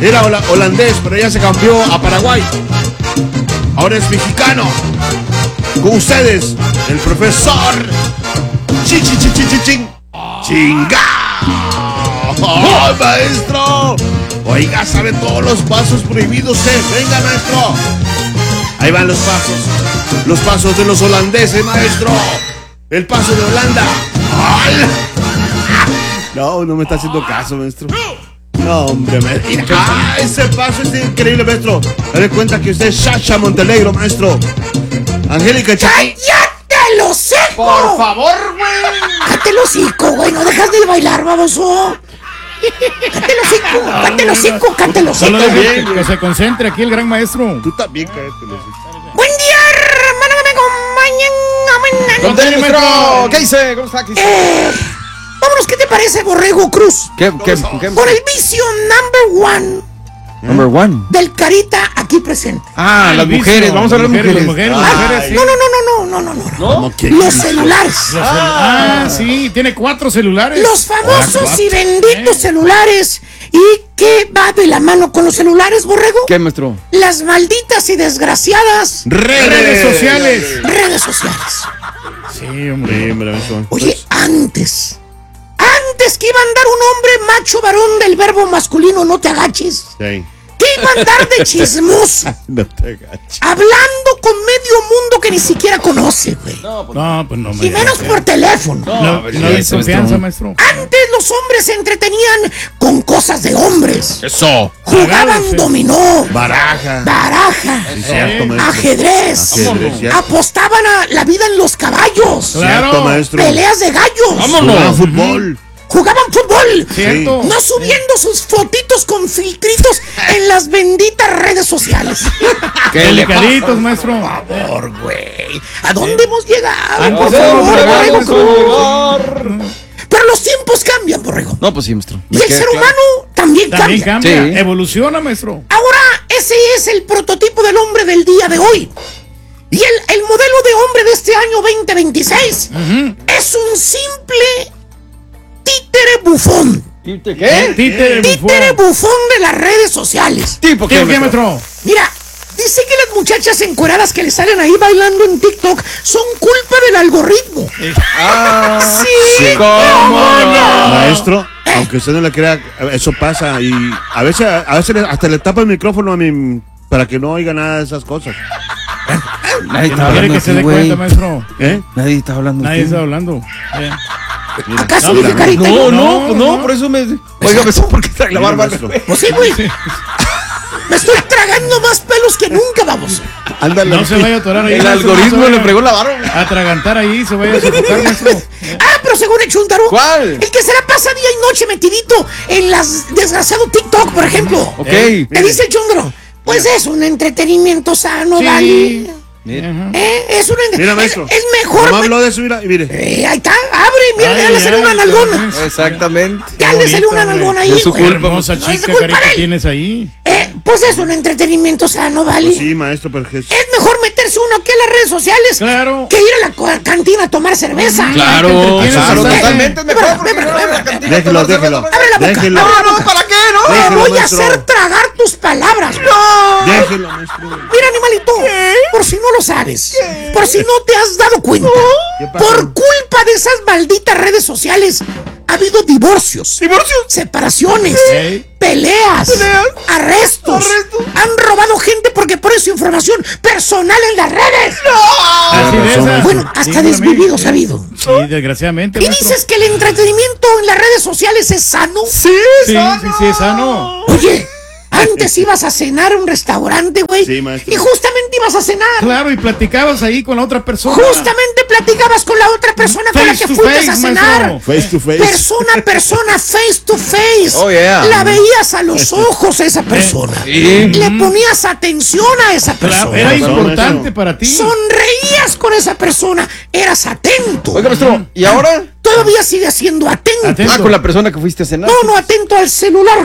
Era holandés, pero ya se cambió a Paraguay. Ahora es mexicano. Con ustedes, el profesor Chinga. ¡Oh, maestro! Oiga, sabe todos los pasos prohibidos, Venga, maestro. Ahí van los pasos. Los pasos de los holandeses, maestro. El paso de Holanda. ¡Ay! No me está haciendo caso, maestro. No, hombre, maestro. Ese paso es increíble, maestro. Dale cuenta que usted es Sasha Montenegro, maestro. Angélica ¡Cállate el hocico! Por favor, güey. ¡Cállate el hocico, güey! No dejas de bailar, baboso. ¡Cállate el hocico! ¡Cállate el hocico! Solo deja que se concentre aquí el gran maestro. Tú también cállate el hocico. Buen día, hermano, que me acompañan. ¿Dónde, maestro? ¿Qué dice? ¿Cómo está? Vámonos, ¿qué te parece, Borrego Cruz? ¿Qué? Por el vicio Number one. del Carita aquí presente. Las mujeres. Vamos a hablar de mujeres. Mujeres, sí. No. ¿Cómo que? Los celulares. Sí, tiene 4 celulares. Los famosos y benditos celulares. ¿Y qué va de la mano con los celulares, Borrego? ¿Qué, maestro? Las malditas y desgraciadas Redes sociales. redes sociales. Sí, hombre. Oye, antes que iba a andar un hombre macho varón del verbo masculino, no te agaches. Sí. Que iba a andar de chismoso. No te agaches. Hablando con medio mundo que ni siquiera conoce, güey. No, pues no me Y menos por teléfono. No hay confianza, maestro. Antes los hombres se entretenían con cosas de hombres. Eso. Jugaban Agárense. dominó, Baraja. baraja, Cierto, maestro. ajedrez, Cierto. apostaban a la vida en los caballos, Claro. Cierto, maestro. peleas de gallos, Jugaban fútbol. jugaban fútbol, Cierto. no subiendo sus fotitos con filtritos en las benditas redes sociales. Delicaditos, maestro. Por güey, ¿a dónde hemos llegado? Por Hemos favor, llegado Borrego a Cruz. Pero los tiempos cambian, Borrego. No, pues sí, maestro. Y el ser humano también También cambia. cambia. Sí. Evoluciona, maestro. Ahora, ese es el prototipo del hombre del día de hoy. Y el modelo de hombre de este año 2026 es un simple títere bufón. ¿Qué? Títere bufón de las redes sociales. ¿Tipo ¿Qué, qué, maestro? Mira, dice que las muchachas encueradas que le salen ahí bailando en TikTok son culpa del algoritmo. Sí, ¿Cómo no? Maestro, aunque usted no le crea, eso pasa y a veces hasta le tapa el micrófono a mí para que no oiga nada de esas cosas. Nadie está ¿Quiere hablando que se así, dé güey. cuenta, maestro? Nadie está hablando Nadie así. está hablando. ¿Acaso dije carita? No, por eso me... Oiga, ¿por qué está la barba? maestro. Pues sí, güey. Me estoy tragando más pelos que nunca, vamos. Ándale. No se vaya a atorar ahí. El maestro, algoritmo no se le vaya fregó la barba. a atragantar ahí, se vaya a sofocar, maestro. Pero según el Chuntaro. ¿Cuál? El que se la pasa día y noche metidito en las desgraciado TikTok, por ejemplo. Ok. ¿Qué dice el Chuntaro? Pues es un entretenimiento sano, Sí. ¿vale? Mira. Es un Mira, maestro. es mejor. Nomás habló de eso, mira, y mire. Ahí está, abre, mira, ya le salió una nalgona. Exactamente. Ya le salió una nalgona ahí. Es su güey. culpa. Hermosa No es de chica, culpa carita, de él. tienes ahí. Pues es un entretenimiento sano, ¿vale? Pues sí, maestro, pero que Es mejor meterse uno aquí en las redes sociales Claro. que ir a la cantina a tomar cerveza. Claro, Claro, totalmente es mejor. Ven, ven, ven, ven. Déjelo. Abre la boca. Déjelo. No, ¿para qué, no? Te Déjelo, voy a maestro. hacer tragar tus palabras. Déjelo, maestro. Mira, animalito, por si no lo sabes, por si no te has dado cuenta, ¿Qué pasó? por culpa de esas malditas redes sociales, ha habido divorcios, separaciones, peleas, arrestos. Han robado gente porque pone su información personal en las redes. Así de razón, esas. Bueno, hasta Dígame. desvividos ha habido. Sí, desgraciadamente, ¿Y maestro. dices que el entretenimiento en las redes sociales es sano? Sí, sí, es sano. Oye, antes ibas a cenar a un restaurante, güey, Sí, maestro. y justamente ibas a cenar. Claro, y platicabas ahí con la otra persona. Justamente platicabas con la otra persona con la Face que to fuiste face, a cenar. maestro. Face to face. Persona a persona, face to face. Oh, yeah. La veías a los ojos a esa persona. Sí. Le ponías atención a esa Claro, persona. era Razón, importante maestro. para ti. Sonreías con esa persona. Eras atento. Oiga, maestro, ¿y ahora? Todavía sigues siendo atento. Atento. Con la persona que fuiste a cenar. No, atento al celular.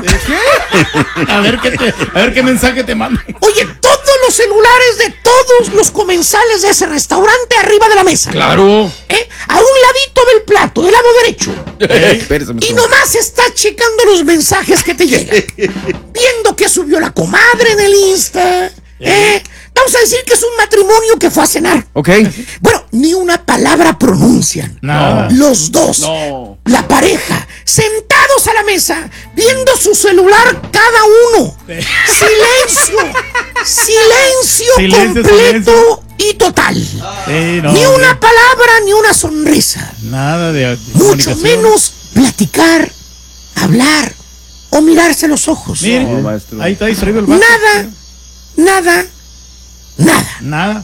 A ver qué mensaje te manda. Oye, todos los celulares de todos los comensales de ese restaurante arriba de la mesa. Claro. A un ladito del plato, del lado derecho. Espérese, Y maestro. nomás estás checando los mensajes que te llegan. Viendo que Ya subió la comadre en el Insta. Vamos a decir que es un matrimonio que fue a cenar. Ok. Bueno, ni una palabra pronuncian. Nada. Los dos, la pareja, sentados a la mesa, viendo su celular cada uno. Silencio completo y total. Ni una palabra, ni una sonrisa. Nada de Mucho menos platicar, hablar o mirarse a los ojos. Mire, maestro. ahí está distraído el vato. Nada. Nada.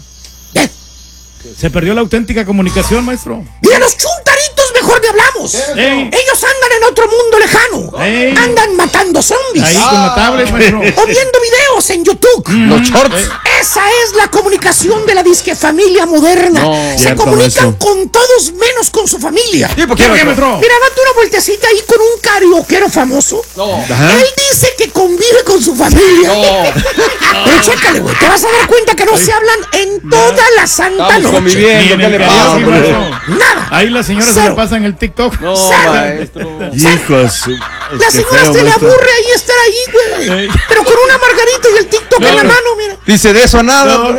Se perdió la auténtica comunicación, maestro. Y a los chuntaritos mejor ni hablamos. Ellos andan en otro mundo lejano. Andan matando zombies. Ahí con la tablet, maestro. O viendo videos en YouTube. Los shorts. Esa es la comunicación de la disque familia moderna. Se cierto, comunican maestro. con todos menos con su familia. ¿Y por qué, maestro? Mira, date una vueltecita ahí con un karaoquero famoso. Él dice que convive con su familia. Pero chécale, güey. Te vas a dar cuenta que no se hablan en toda la santa Estamos noche. conviviendo. ¿Qué le pasa, Sí, hombre? maestro. Nada. Ahí la señora se Cero. le pasa en el TikTok. No, Cero. maestro. Hijos. La señora se le aburre ahí estar ahí, güey. Pero con una margarita y el TikTok en la mano, mira. Dice de eso a nada. No.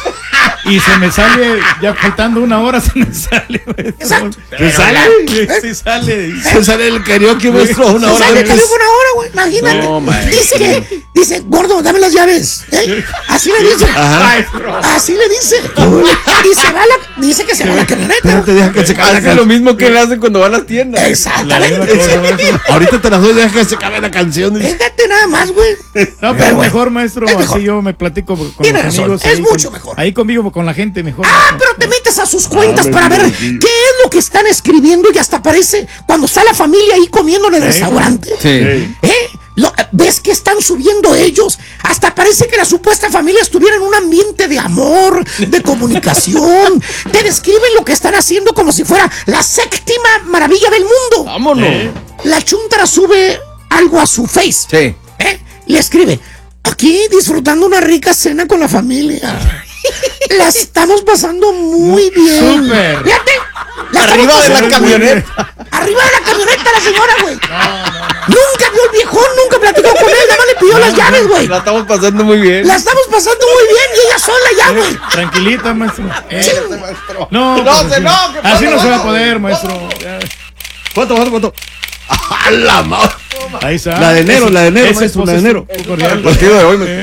Y se me sale, ya faltando una hora, se me sale. Exacto. ¿Se sale? Sí sale. Se sale el karaoke, maestro, una Se hora sale antes. casi una hora, güey. Imagínate. No, maestro. Dice, gordo, dame las llaves. Así le dice. Maestro. Así le dice. Y se va dice que se va a la camioneta. Espérate, deja que se acabe la Hace lo canción. mismo que le hacen cuando va a las tiendas. La misma Exactamente. cosa, maestro. Ahorita te las doy, deja que se acabe la canción. Fíjate nada más, güey. No, pero mejor, maestro, es mejor. así yo me platico con Tiene los razón, amigos. es ahí mucho con- mejor. Ahí convivo con la gente mejor. Pero te metes a sus cuentas me para ver divertí. qué es lo que están escribiendo y hasta aparece cuando está la familia ahí comiendo en el restaurante. Sí. ¿Ves que están subiendo ellos? Hasta parece que la supuesta familia estuviera en un ambiente de amor, de comunicación. Te describen lo que están haciendo como si fuera la séptima maravilla del mundo. Vámonos. La chuntara sube algo a su face. Sí. Le escribe: aquí disfrutando una rica cena con la familia. La estamos pasando muy bien. Súper. Fíjate, la Arriba estamos de la pasando camioneta. Arriba de la camioneta la señora, güey. Nunca vio al viejón, nunca platicó con él, nada más le pidió las llaves, güey. La estamos pasando muy bien. La estamos pasando muy bien y ella sola ya, güey. Tranquilita, maestro. Maestro. No, No, pues se así- no, que así no pasa, se va a pasa. poder, maestro. Ya. ¿Cuánto? ¡A la madre! Ahí está. La de enero, Ese- la de enero, ese maestro, es la de enero. un cordial. El partido de hoy me.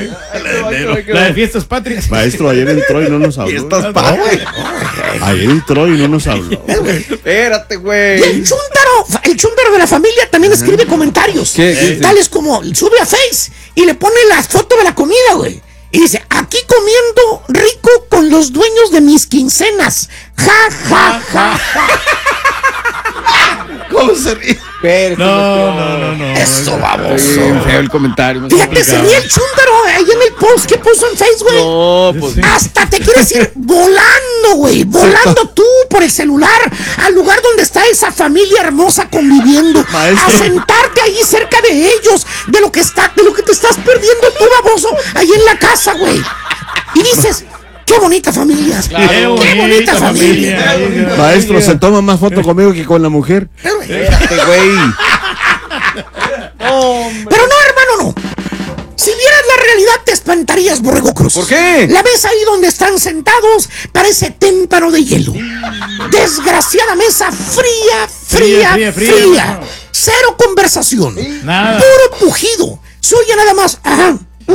La de fiestas patrias. Maestro, ayer entró y no nos habló. Estás padre. Ayer entró y no nos habló. Espérate, Y güey. el chúntaro de la familia también escribe comentarios. ¿Qué? Tales como sube a Face y le pone la foto de la comida, güey. Y dice: aquí comiendo rico con los dueños de mis quincenas. Ja. ¿Cómo se ríe? Espérate. No. Eso, baboso. Bien feo el comentario. Fíjate, se ríe el chúntaro ahí en el post que puso en Facebook, güey. No, pues. Sí. Hasta te quieres ir volando, güey. Volando tú por el celular al lugar donde está esa familia hermosa conviviendo. Maestro. A sentarte ahí cerca de ellos. De lo que te estás perdiendo tú, baboso, ahí en la casa, güey. Y dices: qué bonita familia. Qué bonita familia. Maestro, se toma más foto conmigo que con la mujer. Espérate, güey. Pero no, hermano, no. Si vieras la realidad te espantarías, Borrego Cruz. ¿Por qué? La mesa ahí donde están sentados parece témpano de hielo. Desgraciada mesa fría. Fría. Cero conversación. Nada. Puro pujido. Se oye nada más. Ajá.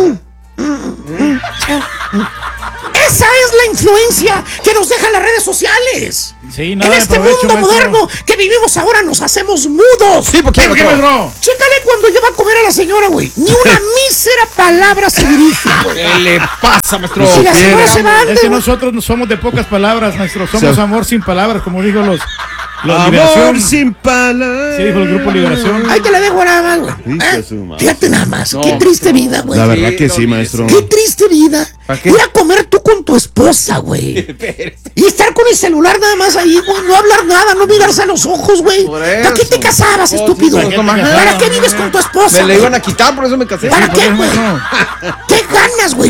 Esa es la influencia que nos dejan las redes sociales. Sí, En nada de este provecho, mundo maestro. moderno que vivimos ahora nos hacemos mudos. Sí, porque ¿Por qué, maestro? Chécale cuando lleva a comer a la señora, güey. Ni una mísera palabra se dirige, güey. ¿Qué le pasa, maestro? Si la señora se va, Es que nosotros no somos de pocas palabras, maestro. Somos Sí. amor sin palabras, como dijo los Amor Liberación. sin palabras. Sí, dijo el grupo Liberación. ahí te la dejo nada más, güey. Hijo de su madre. Fíjate nada más. Qué triste vida, güey. La verdad Sí, que no, sí, maestro. Qué triste vida. ¿Para qué? Ir a comer tú con tu esposa, güey. Y estar con el celular nada más ahí, güey. No hablar nada, no mirarse a los ojos, güey. Por ¿Para qué te eso. casabas, Oh, estúpido? sí, ¿para qué te ¿Para casabas, qué vives con tu esposa? Me le güey? iban a quitar, por eso me casé. ¿Para ¿Por qué, qué, güey? maestro? ¿Qué ganas, güey?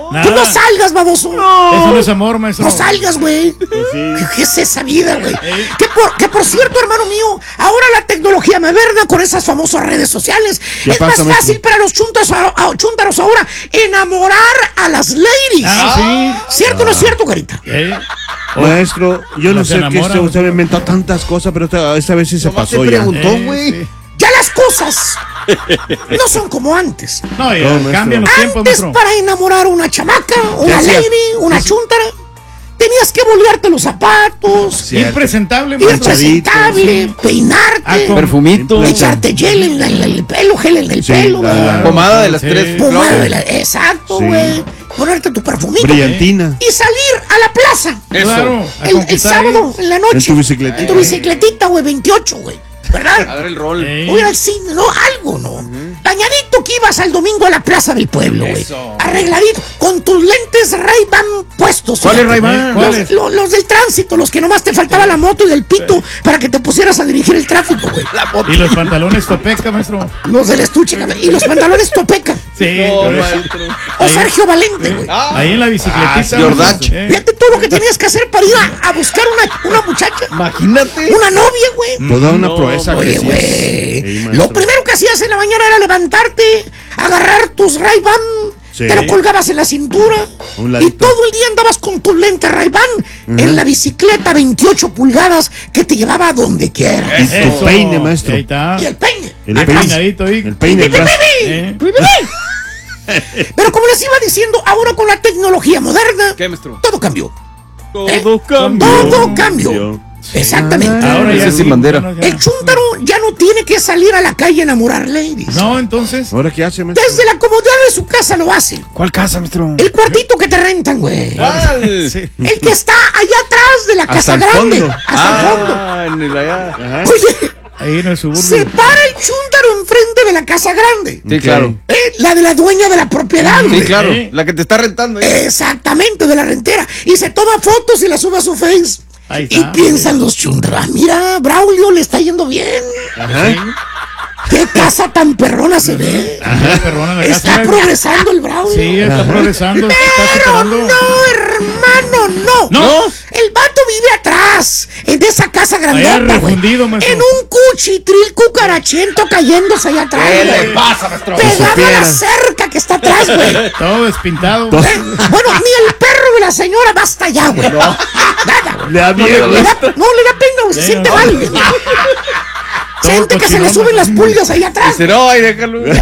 Tú no salgas, baboso. Eso no es amor, maestro. No salgas, güey. ¿Qué es esa vida, güey? Que por cierto, hermano mío, ahora la tecnología moderna con esas famosas redes sociales es más fácil para los chúntaros ahora enamorar a las ladies. Sí. ¿Cierto o no es cierto, Carita? Maestro, yo no sé qué usted ha inventado tantas cosas, pero esta vez sí se pasó ya. preguntó, güey. Sí. Ya las cosas no son como antes. No, ya cambian los tiempos, Antes, maestro. para enamorar a una chamaca, una lady, una chúntara, tenías que bolearte los zapatos, Impresentable, ir maestro. presentable, peinarte, Perfumito. echarte gel en el pelo, gel en el pelo, claro. Pomada de las Sí. tres. pomada de exacto, Sí. güey, ponerte tu perfumito Brillantina. y salir a la plaza Claro. a el conquistar sábado en la noche. En tu bicicletita. En tu bicicletita, güey, 28, güey. A ¿Verdad? dar el rol. O ir al cine, no, algo, ¿no? Dañadito que ibas al domingo a la plaza del pueblo, güey. Arregladito, con tus lentes Ray-Ban puestos. ¿Cuáles fíjate. Ray-Ban? ¿Cuáles? Los del tránsito, los que nomás te faltaba la moto y el pito para que te pusieras a dirigir el tráfico, güey. Y los pantalones topeca, maestro. Los del estuche y los pantalones Topeca. Sí. maestro. O Sergio Valente, güey. Ahí en la bicicletita. Jordache. maestro. Fíjate todo lo que tenías que hacer para ir a buscar una muchacha, Imagínate. una novia, güey. Toda una proeza. Oye, que sí güey, es. Sí, lo maestro. primero que hacías en la mañana era levantarte, agarrar tus Ray-Ban, Sí. te lo colgabas en la cintura Un y ladito. todo el día andabas con tus lentes Ray-Ban en la bicicleta 28 pulgadas que te llevaba a donde quiera. Y tu Eso. peine, maestro. Ahí está. Y el peine. El Atrás. Peinadito ahí. El peine atrás. Eh. Pero como les iba diciendo, ahora con la tecnología moderna, ¿Qué, maestro? todo cambió. Todo Todo cambió. Exactamente. Ahora ya Ese sin bandera. bueno, ya. El chúntaro ya no tiene que salir a la calle a enamorar ladies. No, entonces. ¿Ahora qué hace, maestro? Desde la comodidad de su casa lo hace. ¿Cuál casa, maestro? El cuartito que te rentan, güey. ¿Cuál? Sí. El que está allá atrás de la casa el grande. fondo. Hasta el fondo. En el allá. Ajá. Oye, Ahí en el se suburbio. para el chúntaro enfrente de la casa grande. Sí, claro. La de la dueña de la propiedad, Sí, güey. claro. Sí. La que te está rentando. Exactamente, de la rentera. Y se toma fotos y las sube a su face. Ahí Y está. piensan los chúntaros, "Ah, mira, Braulio le está yendo bien. Ajá. Qué casa tan perrona se ve. Ajá, perrona, la Está casa. progresando el Braulio. Sí, está progresando. Está Pero superando. no, hermano, no. No. El vato vive atrás, en esa casa grandota, güey. refundido, maestro. En un cuchitril cucarachento cayéndose allá atrás, ¿Qué güey. le pasa, maestro? Pegado a la supiera. cerca que está atrás, güey. Todo despintado. Bueno, ni el perro de la señora va hasta allá, güey. Nada, güey. Le da miedo. No le da pena, güey. Se Sí, siente no. mal, güey. Siente que se le cochinón, suben las pulgas ahí atrás. Dice, no, ay, déjalo. Oye,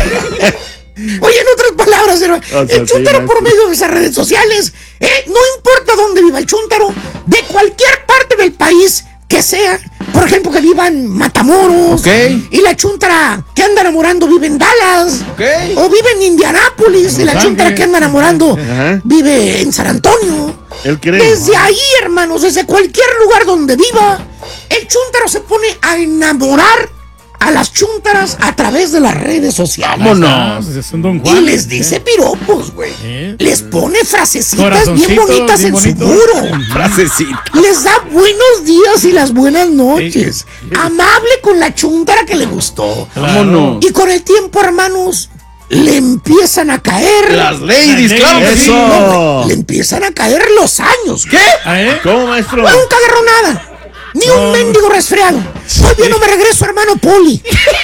en otras palabras, sea, el chúntaro sí, por medio de esas redes sociales, no importa dónde viva el chúntaro, de cualquier parte del país que sea, por ejemplo, que viva en Matamoros, Ok. y la chúntara que anda enamorando vive en Dallas, Ok. o vive en Indianápolis, y la Los chúntara Ángeles. que anda enamorando Ajá. vive en San Antonio. Él cree. Desde ahí, hermanos, desde cualquier lugar donde viva, el chúntaro se pone a enamorar a las chúntaras a través de las redes sociales. Vámonos. Es un Don Juan. Y les dice piropos, güey. Les pone frasecitas bien Corazoncitos, bonitas bien en su bonitos. muro. Frasecita. Les da buenos días y las buenas noches. Amable con la chúntara que le gustó. Vámonos. Y con el tiempo, hermanos, le empiezan a caer. Las ladies, Las claro que ladies. sí. Eso. Le empiezan a caer los años. ¿Qué? ¿Cómo, maestro? Nunca agarró nada. Ni un mendigo resfriado. Todavía no me regreso, hermano Poli.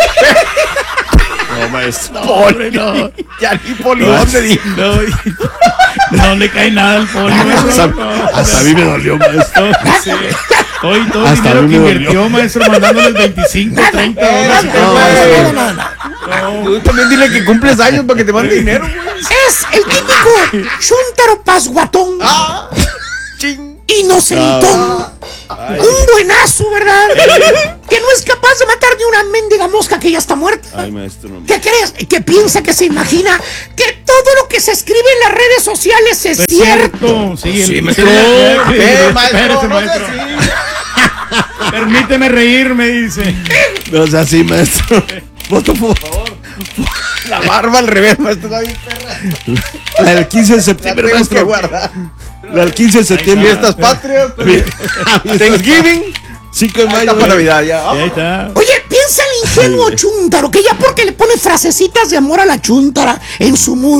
No, maestro. Hombre, no. Ya ni polidón le di. No le cae nada al poli. maestro. Hasta a mí me dolió, maestro. Sí. Hoy todo el Hasta dinero a mí que me invirtió, dolió. maestro, mandándoles 25, 30 dólares. Nada. Tú también dile que cumples años para que te mande dinero, güey. Es el típico chúntaro pasguatón. Ching. Inocentón. Un buenazo, ¿verdad? Que no es capaz de matar ni una mendiga mosca que ya está muerta. Ay, maestro. No. ¿Qué crees? Que piensa, que se imagina que todo lo que se escribe en las redes sociales es cierto. Sí, Sí, el maestro. Sí, Maestro, espérese, no sea maestro. así. Permíteme reírme, dice. No sea así, maestro. Voto por favor. La barba al revés, maestro. Está bien perra. La del 15 de La septiembre, tengo que maestro. guardar. La del 15 de septiembre. Fiestas patrias. Thanksgiving. 5 de Ahí mayo. está para Navidad ya. Ahí está. Oye, piensa el ingenuo chúntaro que ya porque le pone frasecitas de amor a la chúntara en su muro,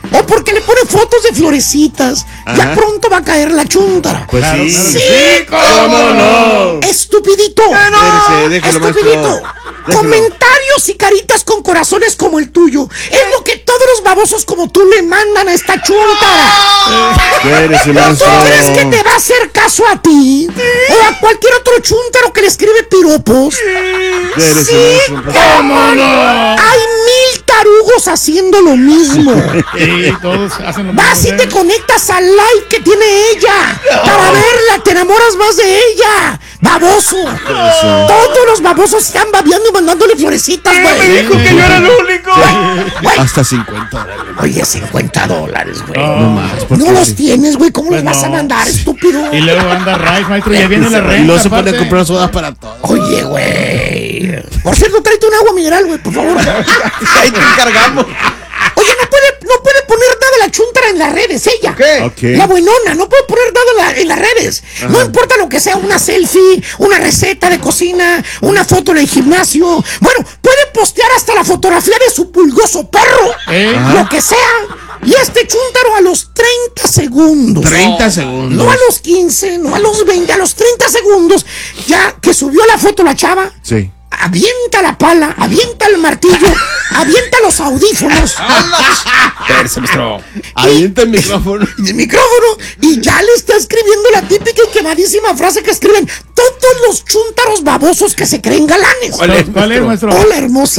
O porque le pone fotos de florecitas. Ajá. Ya pronto va a caer la chúntara. Pues Claro, sí. claro. Sí, ¿Cómo no? Estupidito. Espérese, déjelo, Estupidito. maestro. Déjelo. Comentarios y caritas con corazones como el tuyo. Es lo que todos los babosos como tú le mandan a esta chúntara. Espérese, ¿Tú maestro. crees que te va a hacer caso a ti? ¿O a cualquier otro chúntaro que le escribe piropos? Espérese, Sí, maestro. ¿cómo no? Hay 1000 tarugos haciendo lo mismo. Sí, todos hacen lo mismo. Vas y te conectas al live que tiene ella para verla, te enamoras más de ella. Baboso. Todos los babosos están babeando y mandándole florecitas, güey. Me dijo que yo era el único. Güey, Hasta $50. oye, $50, güey. No, No más. ¿por No qué los sí? tienes, güey. ¿Cómo Pues los vas a no. mandar, estúpido? Y luego anda Rice, maestro, ya viene la renta. Y luego se pone a aparte. comprar sodas para todos. Oye, güey. Por cierto, tráete un agua mineral, güey, por favor. Ahí te encargamos. Oye, no puede poner nada la chúntara en las redes, ella. ¿Qué? Ok. La buenona, no puede poner nada en las redes. No importa lo que sea, una selfie, una receta de cocina, una foto en el gimnasio. Bueno, puede postear hasta la fotografía de su pulgoso perro. Lo que sea. Y este chúntaro a los 30 segundos. 30 segundos. No a los 15, no a los 20, a los 30 segundos. Ya que subió la foto la chava. Sí. Avienta la pala, avienta el martillo, avienta los audífonos. Espérese, maestro. Avienta el micrófono. Y el micrófono y ya le está escribiendo la típica y quemadísima frase que escriben todos los chúntaros babosos que se creen galanes. ¿Cuál es, maestro? Hola, hermosa.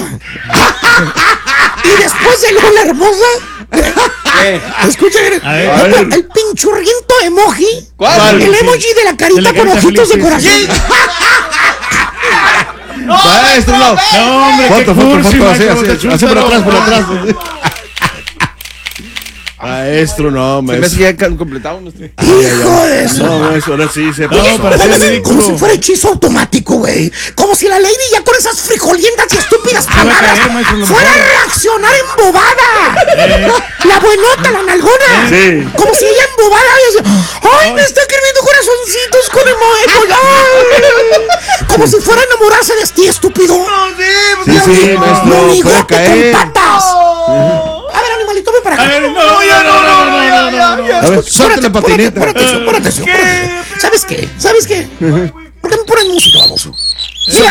Y después de hola, hermosa, escucha A ver. el pinchurriento emoji. ¿Cuál? El emoji de la carita De la con carita ojitos de feliz, corazón. sí. Maestro, no. No, hombre, qué Foto, cursi, foto, así, maestro, así, qué así por atrás, por chúntaro. atrás. Maestro, no, Se me hace maestro. que ya completamos nuestro. Hijo de eso. No, maestro, ahora sí se No, pasó. para ser ridículo. Como si fuera hechizo automático, güey. Como si la lady ya con esas frijolientas y estúpidas va a palabras caer, maestro, lo fuera a mejor. reaccionar embobada. La buenota, la nalgona. Sí. Como si ella embobada y así, ay, me está escribiendo corazoncitos con emoji. Ay. Como si fuera a enamorarse de ti, estúpido. Sí, sí, maestro, No, puede amigote con caer. patas. A ver, animalito, ven para A acá. ver, no. A ver, suelta la patineta. Pon atención. ¿Sabes qué? ¿Por qué me ponen música, baboso? Mira,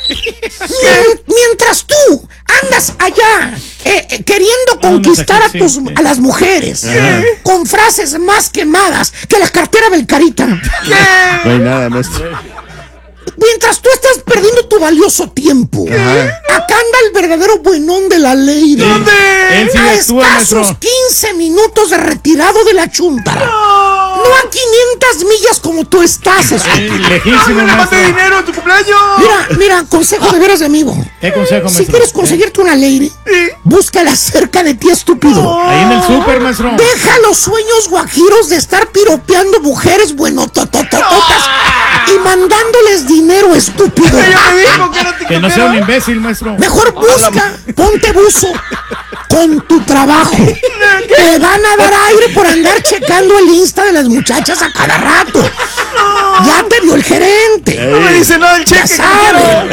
mientras tú andas allá queriendo conquistar aquí, sí. a las mujeres con frases más quemadas que la cartera del Carita. No hay nada, maestro. Mientras tú estás perdiendo tu valioso tiempo, acá anda el verdadero buenón de la ley. Él sí A actúa, escasos maestro. 15 minutos de retirado de la chúntara. No a 500 millas como tú estás, estúpido. Lejísimo, maestro. dinero en tu cumpleaños! Mira, consejo de veras de amigo. ¿Qué consejo, Si maestro? quieres conseguirte una lady, búscala cerca de ti, estúpido. Ahí en el súper, maestro. Deja los sueños guajiros de estar piropeando mujeres buenototototas y mandándoles dinero, estúpido. Que no sea un imbécil, maestro. Mejor busca, ponte buzo con tu trabajo. Te van a dar aire por andar checando el Insta de las muchachas a cada rato. Ya te vio el gerente. No me dice nada el Ya cheque. sabes.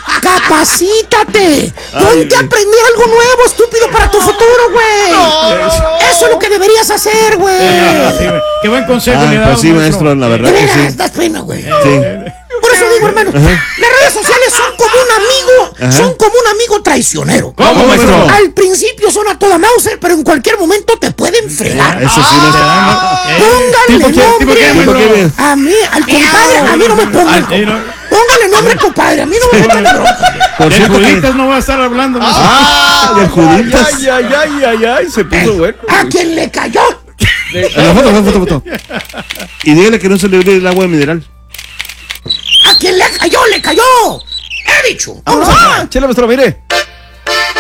Capacítate. Ponte a aprender algo nuevo, estúpido, para tu futuro, güey. Eso es lo que deberías hacer, güey. Sí, güey. Qué buen consejo le Ah, da, pues sí, maestro, la De verdad que veras, sí. das pena, güey. Sí. Por eso digo, hermano, las redes sociales son como un amigo, son como un amigo traicionero. ¿Cómo, maestro? Al principio son a toda Mauser, pero en cualquier momento te pueden fregar. Eso sí, maestro. Póngale ¿Tipo qué, nombre. maestro? A mí, al compadre, a mí no me pongan. Sí, ¿no? Póngale nombre, compadre, a mí no me metan en bronca. Por De cierto que... juditas no voy a estar hablando, maestro. Ah, de juditas. Ay, se puso bueno. A quien le cayó. La foto. Y dígale que no se le olvide el agua mineral. A quien le cayó, le cayó. He dicho. Vamos a Chela, maestro, mire.